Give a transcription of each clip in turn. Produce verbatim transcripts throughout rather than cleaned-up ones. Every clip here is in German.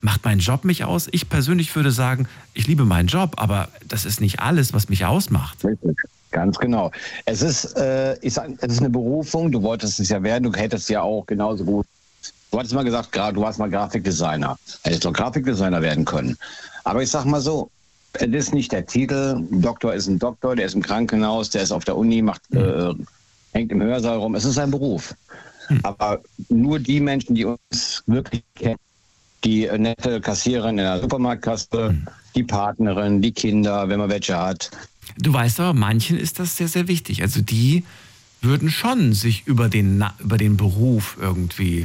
Macht mein Job mich aus? Ich persönlich würde sagen, ich liebe meinen Job, aber das ist nicht alles, was mich ausmacht. Richtig. Ganz genau. Es ist, äh, ich sag, es ist eine Berufung, du wolltest es ja werden, du hättest ja auch genauso gut. Du hattest mal gesagt, gra- du warst mal Grafikdesigner. Hättest doch Grafikdesigner werden können. Aber ich sag mal so, es ist nicht der Titel. Doktor ist ein Doktor, der ist im Krankenhaus, der ist auf der Uni, macht, äh, hängt im Hörsaal rum. Es ist ein Beruf. Aber nur die Menschen, die uns wirklich kennen, die äh, nette Kassiererin in der Supermarktkasse, die Partnerin, die Kinder, wenn man welche hat. Du weißt aber, manchen ist das sehr, sehr wichtig. Also die würden schon sich über den, Na- über den Beruf irgendwie,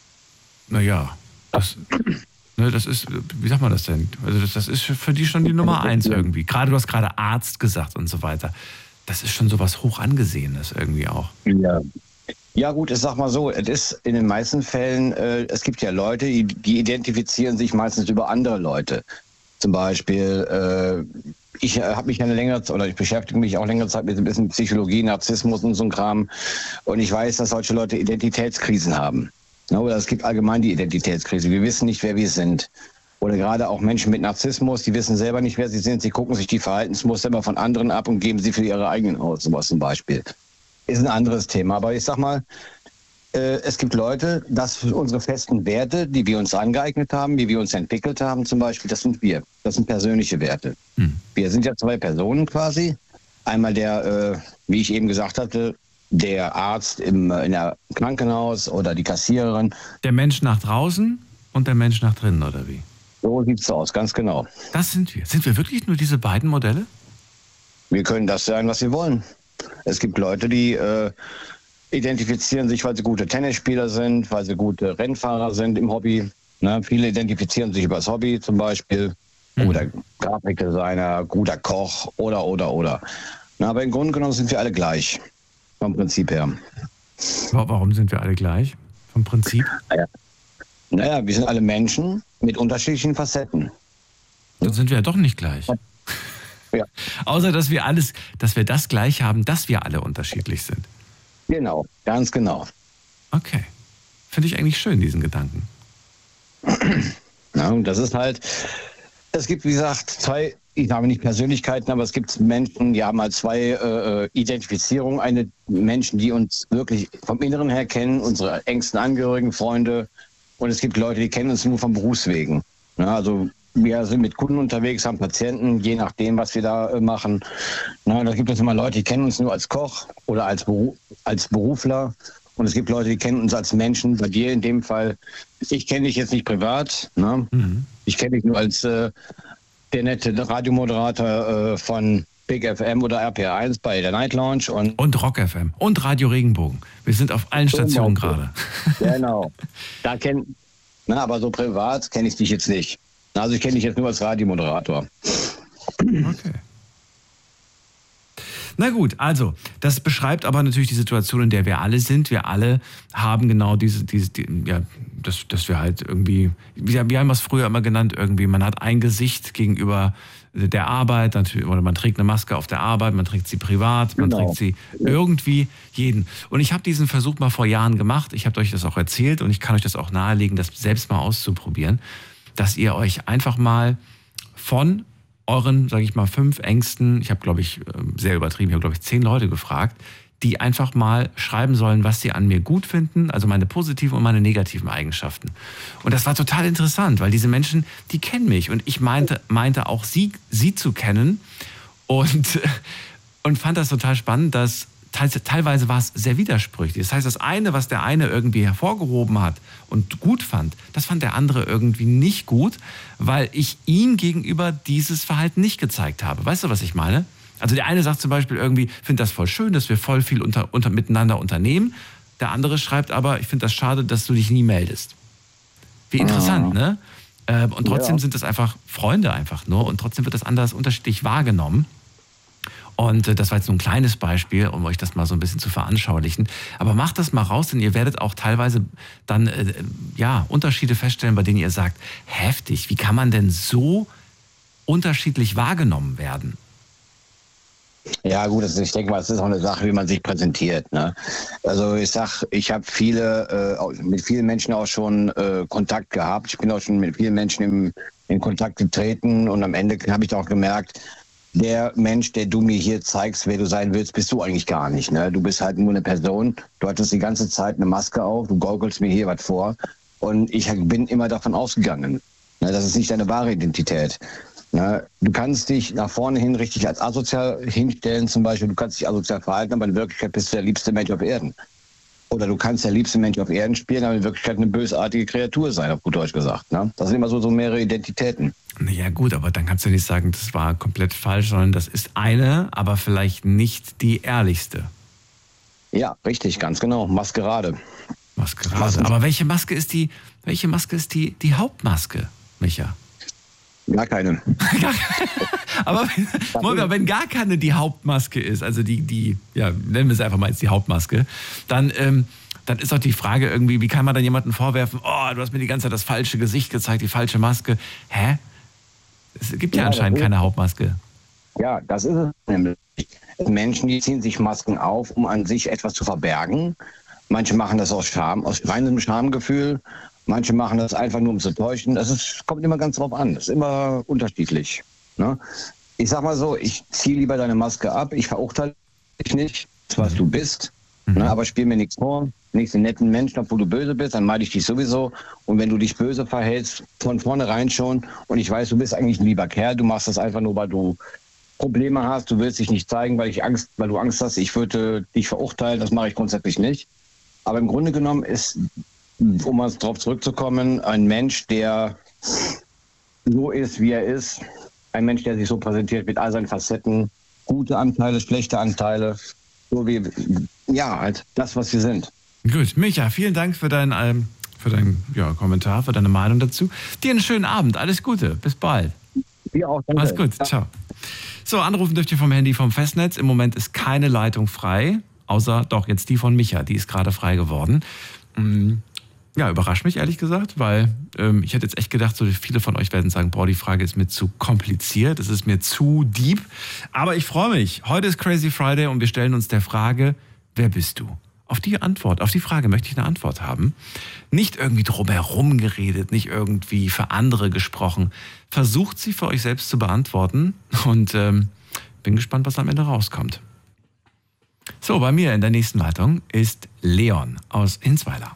naja, das, ne, das ist, wie sagt man das denn? Also das, das ist für die schon die Nummer eins irgendwie. Gerade, du hast gerade Arzt gesagt und so weiter. Das ist schon so was hoch angesehenes irgendwie auch. Ja. Ja gut, ich sag mal so, es ist in den meisten Fällen, äh, es gibt ja Leute, die, die identifizieren sich meistens über andere Leute. Zum Beispiel, äh, ich äh, habe mich eine längere Zeit, oder ich beschäftige mich auch längere Zeit mit ein bisschen Psychologie, Narzissmus und so ein Kram. Und ich weiß, dass solche Leute Identitätskrisen haben. Ja, oder es gibt allgemein die Identitätskrise. Wir wissen nicht, wer wir sind. Oder gerade auch Menschen mit Narzissmus, die wissen selber nicht, wer sie sind. Sie gucken sich die Verhaltensmuster immer von anderen ab und geben sie für ihre eigenen aus, sowas zum Beispiel. Ist ein anderes Thema. Aber ich sag mal, äh, es gibt Leute, dass unsere festen Werte, die wir uns angeeignet haben, wie wir uns entwickelt haben zum Beispiel, das sind wir. Das sind persönliche Werte. Hm. Wir sind ja zwei Personen quasi. Einmal der, äh, wie ich eben gesagt hatte, der Arzt im äh, in der Krankenhaus oder die Kassiererin. Der Mensch nach draußen und der Mensch nach drinnen, oder wie? So sieht's aus, ganz genau. Das sind wir. Sind wir wirklich nur diese beiden Modelle? Wir können das sein, was wir wollen. Es gibt Leute, die äh, identifizieren sich, weil sie gute Tennisspieler sind, weil sie gute Rennfahrer sind im Hobby. Ne? Viele identifizieren sich über das Hobby zum Beispiel. Mhm. Oder Grafikdesigner, guter Koch oder, oder, oder. Na, aber im Grunde genommen sind wir alle gleich. Vom Prinzip her. Wa- Warum sind wir alle gleich? Vom Prinzip? Naja, naja wir sind alle Menschen mit unterschiedlichen Facetten. Dann sind wir ja doch nicht gleich. Ja. Außer, dass wir alles, dass wir das gleich haben, dass wir alle unterschiedlich sind. Genau, ganz genau. Okay. Finde ich eigentlich schön, diesen Gedanken. Ja, und das ist halt, es gibt, wie gesagt, zwei, ich sage nicht Persönlichkeiten, aber es gibt Menschen, die haben halt zwei äh, Identifizierungen. Eine Menschen, die uns wirklich vom Inneren her kennen, unsere engsten Angehörigen, Freunde. Und es gibt Leute, die kennen uns nur vom Berufswegen. Ja, also wir sind mit Kunden unterwegs, haben Patienten, je nachdem, was wir da äh, machen. Na, da gibt es immer Leute, die kennen uns nur als Koch oder als, Beru als Berufler. Und es gibt Leute, die kennen uns als Menschen. Bei dir in dem Fall, ich kenne dich jetzt nicht privat. Ne? Mhm. Ich kenne dich nur als äh, der nette Radiomoderator äh, von Big F M oder R P R eins bei der Night Lounge. Und, Und Rock F M und Radio Regenbogen. Wir sind auf allen Stationen gerade. Genau. Da kenn, na, aber so privat kenne ich dich jetzt nicht. Also ich kenne dich jetzt nur als Radiomoderator. Okay. Na gut, also, das beschreibt aber natürlich die Situation, in der wir alle sind. Wir alle haben genau diese, diese die, ja, dass, dass wir halt irgendwie, wir, wir haben es früher immer genannt, irgendwie, man hat ein Gesicht gegenüber der Arbeit, natürlich, oder man trägt eine Maske auf der Arbeit, man trägt sie privat, man Genau. trägt sie irgendwie jeden. Und ich habe diesen Versuch mal vor Jahren gemacht, ich habe euch das auch erzählt und ich kann euch das auch nahelegen, das selbst mal auszuprobieren, dass ihr euch einfach mal von euren, sage ich mal, fünf Ängsten, ich habe, glaube ich, sehr übertrieben, ich habe, glaube ich, zehn Leute gefragt, die einfach mal schreiben sollen, was sie an mir gut finden, also meine positiven und meine negativen Eigenschaften. Und das war total interessant, weil diese Menschen, die kennen mich und ich meinte, meinte auch sie, sie zu kennen und, und fand das total spannend, dass teilweise war es sehr widersprüchlich. Das heißt, das eine, was der eine irgendwie hervorgehoben hat und gut fand, das fand der andere irgendwie nicht gut, weil ich ihm gegenüber dieses Verhalten nicht gezeigt habe. Weißt du, was ich meine? Also der eine sagt zum Beispiel irgendwie, ich finde das voll schön, dass wir voll viel unter, unter, miteinander unternehmen. Der andere schreibt aber, ich finde das schade, dass du dich nie meldest. Wie interessant, ne? Äh, und trotzdem Ja. sind das einfach Freunde einfach nur und trotzdem wird das anders unterschiedlich wahrgenommen. Und äh, das war jetzt nur ein kleines Beispiel, um euch das mal so ein bisschen zu veranschaulichen. Aber macht das mal raus, denn ihr werdet auch teilweise dann äh, ja, Unterschiede feststellen, bei denen ihr sagt, heftig, wie kann man denn so unterschiedlich wahrgenommen werden? Ja gut, das, ich denke mal, es ist auch eine Sache, wie man sich präsentiert. Ne? Also ich sag, ich habe viele, äh, mit vielen Menschen auch schon äh, Kontakt gehabt. Ich bin auch schon mit vielen Menschen im, in Kontakt getreten und am Ende habe ich auch gemerkt, der Mensch, der du mir hier zeigst, wer du sein willst, bist du eigentlich gar nicht. Ne? Du bist halt nur eine Person. Du hattest die ganze Zeit eine Maske auf, du gaukelst mir hier was vor. Und ich bin immer davon ausgegangen. Ne? Das ist nicht deine wahre Identität. Ne? Du kannst dich nach vorne hin richtig als asozial hinstellen, zum Beispiel. Du kannst dich asozial verhalten, aber in Wirklichkeit bist du der liebste Mensch auf Erden. Oder du kannst der liebste Mensch auf Erden spielen, aber in Wirklichkeit eine bösartige Kreatur sein, auf gut Deutsch gesagt. Ne? Das sind immer so, so mehrere Identitäten. Ja gut, aber dann kannst du nicht sagen, das war komplett falsch, sondern das ist eine, aber vielleicht nicht die ehrlichste. Ja, richtig, ganz genau. Maskerade. Maskerade. Masken. Aber welche Maske ist die, welche Maske ist die, die Hauptmaske, Micha? Gar keine. aber wenn, wenn gar keine die Hauptmaske ist, also die, die, ja, nennen wir es einfach mal jetzt die Hauptmaske, dann, ähm, dann ist doch die Frage irgendwie, wie kann man dann jemandem vorwerfen, oh, du hast mir die ganze Zeit das falsche Gesicht gezeigt, die falsche Maske. Hä? Es gibt ja, ja anscheinend keine Hauptmaske. Ja, das ist es nämlich. Menschen, die ziehen sich Masken auf, um an sich etwas zu verbergen. Manche machen das aus Scham, aus reinem Schamgefühl. Manche machen das einfach nur, um zu täuschen. Das ist, kommt immer ganz drauf an. Das ist immer unterschiedlich. Ne? Ich sag mal so, ich ziehe lieber deine Maske ab. Ich verurteile dich nicht, was du bist. Mhm. Ne? Aber spiel mir nichts vor. Nicht den netten Menschen, obwohl du böse bist, dann meide ich dich sowieso. Und wenn du dich böse verhältst, von vornherein schon, und ich weiß, du bist eigentlich ein lieber Kerl, du machst das einfach nur, weil du Probleme hast, du willst dich nicht zeigen, weil ich Angst, weil du Angst hast, ich würde dich verurteilen, das mache ich grundsätzlich nicht. Aber im Grunde genommen ist, um mal darauf zurückzukommen, ein Mensch, der so ist, wie er ist, ein Mensch, der sich so präsentiert mit all seinen Facetten, gute Anteile, schlechte Anteile, so wie, ja, halt das, was wir sind. Gut, Micha, vielen Dank für deinen, ähm, für deinen ja, Kommentar, für deine Meinung dazu. Dir einen schönen Abend, alles Gute, bis bald. Dir auch, danke. Alles gut, ciao. So, anrufen dürft ihr vom Handy vom Festnetz. Im Moment ist keine Leitung frei, außer doch jetzt die von Micha, die ist gerade frei geworden. Ja, überrascht mich ehrlich gesagt, weil ähm, ich hätte jetzt echt gedacht, so viele von euch werden sagen, boah, die Frage ist mir zu kompliziert, es ist mir zu deep. Aber ich freue mich. Heute ist Crazy Friday und wir stellen uns der Frage, wer bist du? Auf die Antwort, auf die Frage möchte ich eine Antwort haben. Nicht irgendwie drumherum geredet, nicht irgendwie für andere gesprochen. Versucht sie für euch selbst zu beantworten und ähm, bin gespannt, was am Ende rauskommt. So, bei mir in der nächsten Leitung ist Leon aus Hinsweiler.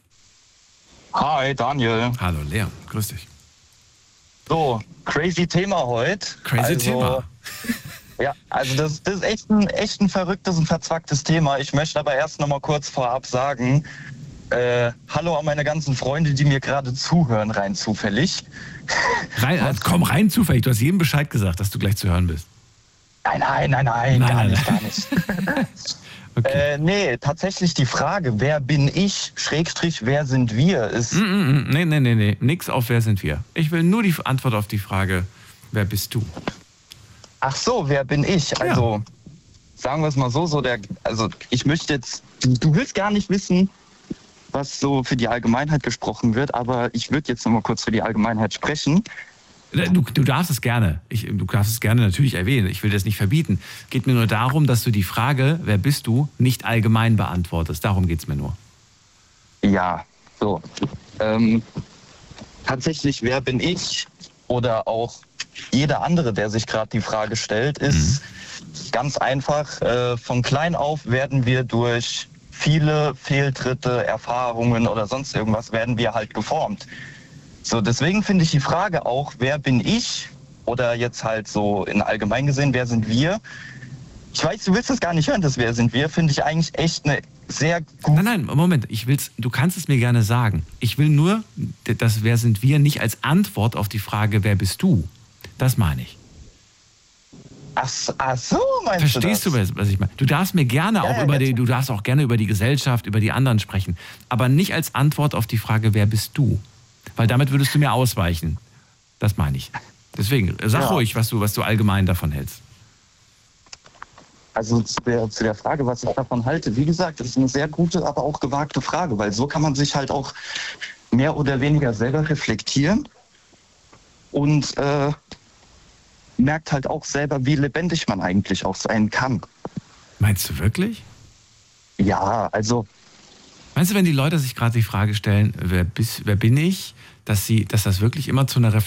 Hi, Daniel. Hallo Leon, grüß dich. So, crazy Thema heute. Crazy also, Thema. Ja, also das, das ist echt ein, echt ein verrücktes und verzwacktes Thema. Ich möchte aber erst noch mal kurz vorab sagen, äh, hallo an meine ganzen Freunde, die mir gerade zuhören, rein zufällig. Rein, also komm, rein zufällig. Du hast jedem Bescheid gesagt, dass du gleich zu hören bist. Nein, nein, nein, nein, nein gar nein, nicht, nein. gar nicht. Okay. Äh, nee, tatsächlich die Frage, wer bin ich, Schrägstrich, wer sind wir, ist... Mm, mm, mm. Nee, nee, nee, nee, nix auf wer sind wir. Ich will nur die Antwort auf die Frage, wer bist du? Ach so, wer bin ich? Also, ja. Sagen wir es mal so, so der, also ich möchte jetzt, du, du willst gar nicht wissen, was so für die Allgemeinheit gesprochen wird, aber ich würde jetzt noch mal kurz für die Allgemeinheit sprechen. Du, du darfst es gerne. Ich, du darfst es gerne natürlich erwähnen. Ich will das nicht verbieten. Geht mir nur darum, dass du die Frage, wer bist du, nicht allgemein beantwortest. Darum geht es mir nur. Ja, so. Ähm, tatsächlich, wer bin ich? Oder auch jeder andere, der sich gerade die Frage stellt, ist mhm. ganz einfach. Äh, von klein auf werden wir durch viele Fehltritte, Erfahrungen oder sonst irgendwas, werden wir halt geformt. So, deswegen finde ich die Frage auch, wer bin ich? Oder jetzt halt so in allgemein gesehen, wer sind wir? Ich weiß, du willst das gar nicht hören, das wer sind wir, finde ich eigentlich echt eine sehr gute... Nein, nein, Moment, ich will's, du kannst es mir gerne sagen. Ich will nur, das wer sind wir nicht als Antwort auf die Frage, wer bist du? Das meine ich. Ach, ach so, meinst Verstehst du das? Verstehst du, was ich meine? Du darfst mir gerne ja, auch ja, über die, du darfst auch gerne über die Gesellschaft, über die anderen sprechen, aber nicht als Antwort auf die Frage, wer bist du? Weil damit würdest du mir ausweichen. Das meine ich. Deswegen, sag ja. ruhig, was du, was du allgemein davon hältst. Also zu der, zu der Frage, was ich davon halte, wie gesagt, das ist eine sehr gute, aber auch gewagte Frage, weil so kann man sich halt auch mehr oder weniger selber reflektieren und äh, merkt halt auch selber, wie lebendig man eigentlich auch sein kann. Meinst du wirklich? Ja, also... Meinst du, wenn die Leute sich gerade die Frage stellen, wer, bist, wer bin ich, dass, sie, dass das wirklich immer zu einer